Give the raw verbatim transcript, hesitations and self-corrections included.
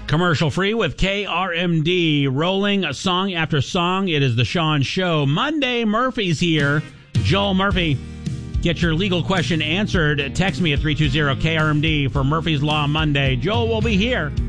Commercial free with K R M D, rolling a song after song. It is the Sean Show. Monday, Murphy's here. Joel Murphy, get your legal question answered. Text me at three two zero K R M D for Murphy's Law Monday. Joel will be here.